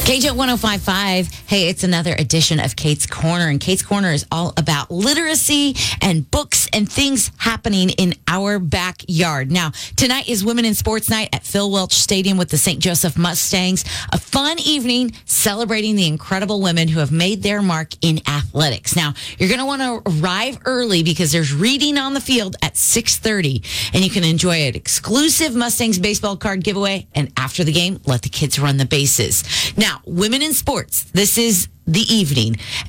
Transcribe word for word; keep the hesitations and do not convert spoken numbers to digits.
K J one oh five point five. Hey, it's another edition of Kate's Corner. And Kate's Corner is all about literacy and books and things happening in our backyard. Now, tonight is Women in Sports Night at Phil Welch Stadium with the Saint Joseph Mustangs. A fun evening celebrating the incredible women who have made their mark in athletics. Now, you're going to want to arrive early because there's reading on the field at six thirty. And you can enjoy an exclusive Mustangs baseball card giveaway. And after the game, let the kids run the bases. Now, Women in Sports, this is the evening.